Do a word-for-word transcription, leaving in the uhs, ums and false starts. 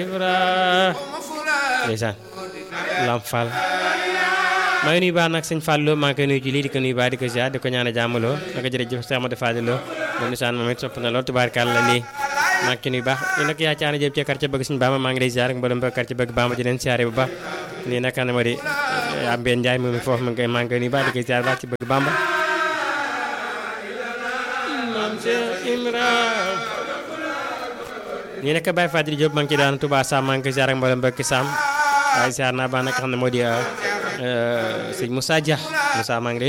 Ibra ndeysaan Lam Fall maa ngi nuyu baax nag sëñ Fallou maa ngi koy nuyu ci lii di ko nuyu baax di ko ziar di ko ñaan a jàmmaloo naka jërëjëf Cheikh Amadou Fadilou moom nisaan moom it sopp na lool tubaarkàlla lii maa ngi ci nuyu baax yi nag yaa caana jëb ci quartier bëgg suñu Bamba maa ngi lay ziar ak mboolem ba quartier bëgg Bamba di leen siyaare bu baax lii nag na ma di am benn Njaay moom foofu ma ngi koy maa ngi koy nuyu baax di koy ziar baax ci bëgg Bamba Maam Cheikh Imra nii nag Baye Fadil Diop maa ngi ci daan Touba Sam maa ngi koy ziar ak mboolem mbokki Sam waaye ziar naa baax nag xam ne moo di sëñ Moussa Dia Moussa maa ngi lay